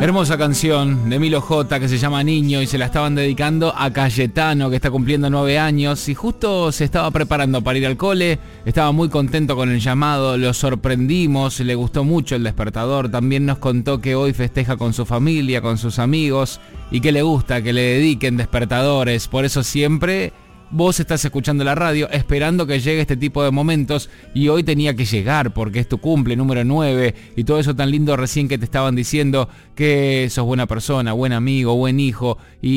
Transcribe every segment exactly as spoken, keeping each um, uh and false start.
Hermosa canción de Milo J que se llama Niño y se la estaban dedicando a Cayetano, que está cumpliendo nueve años y justo se estaba preparando para ir al cole. Estaba muy contento con el llamado, lo sorprendimos, le gustó mucho el despertador. También nos contó que hoy festeja con su familia, con sus amigos y que le gusta que le dediquen despertadores. Por eso siempre vos estás escuchando la radio esperando que llegue este tipo de momentos y hoy tenía que llegar porque es tu cumple número nueve y todo eso tan lindo recién que te estaban diciendo que sos buena persona, buen amigo, buen hijo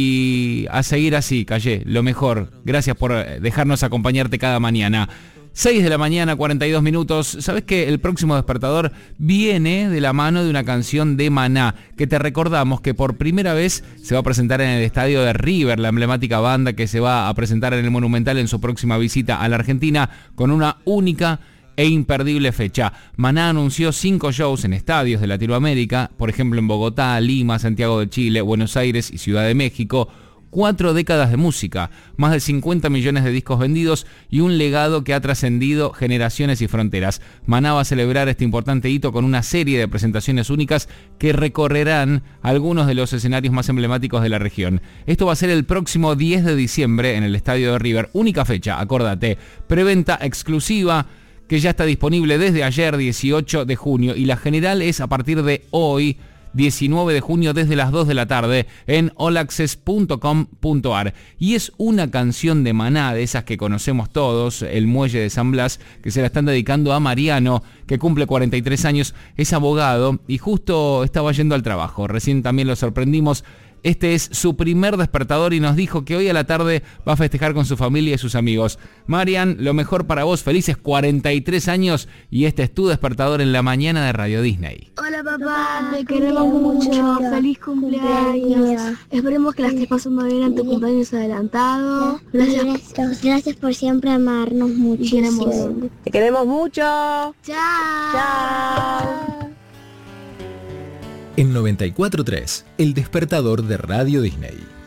y a seguir así, Calle, lo mejor. Gracias por dejarnos acompañarte cada mañana. seis de la mañana, cuarenta y dos minutos. ¿Sabés que el próximo despertador viene de la mano de una canción de Maná? Que te recordamos que por primera vez se va a presentar en el estadio de River, la emblemática banda que se va a presentar en el Monumental en su próxima visita a la Argentina con una única e imperdible fecha. Maná anunció cinco shows en estadios de Latinoamérica, por ejemplo en Bogotá, Lima, Santiago de Chile, Buenos Aires y Ciudad de México. Cuatro décadas de música, más de cincuenta millones de discos vendidos y un legado que ha trascendido generaciones y fronteras. Maná va a celebrar este importante hito con una serie de presentaciones únicas que recorrerán algunos de los escenarios más emblemáticos de la región. Esto va a ser el próximo diez de diciembre en el estadio de River. Única fecha, acordate. Preventa exclusiva que ya está disponible desde ayer, dieciocho de junio, y la general es a partir de hoy, diecinueve de junio, desde las dos de la tarde en all access punto com punto a r. Y es una canción de Maná, de esas que conocemos todos, El Muelle de San Blas, que se la están dedicando a Mariano, que cumple cuarenta y tres años, es abogado y justo estaba yendo al trabajo. Recién también lo sorprendimos. Este es su primer despertador y nos dijo que hoy a la tarde va a festejar con su familia y sus amigos. Marian, lo mejor para vos, felices cuarenta y tres años y este es tu despertador en la mañana de Radio Disney. Hola papá, te queremos mucho, feliz cumpleaños. Esperemos que la estés pasando bien en tu cumpleaños adelantado. Gracias, gracias, gracias por siempre amarnos muchísimo. Te queremos mucho. Chao. Chao. En noventa y cuatro punto tres, el despertador de Radio Disney.